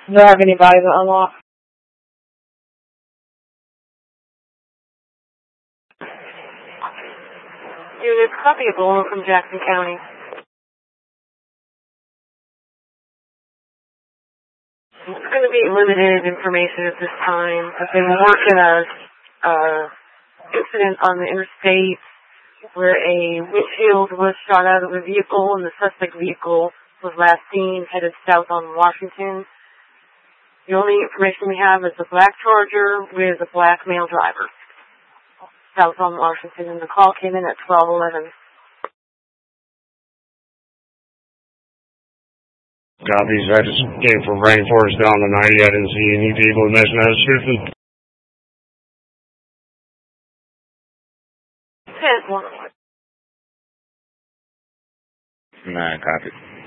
Do I have anybody to unlock? Unit, copy a blower from Jackson County. It's going to be limited information at this time. I've been working a incident on the interstate where a windshield was shot out of a vehicle and the suspect vehicle was last seen headed south on Washington. The only information we have is a black Charger with a black male driver south on Washington, and the call came in at 12:11. Copies. I just came from Rainforest down to 90. I didn't see any people in this description. 10-1. 9, copy.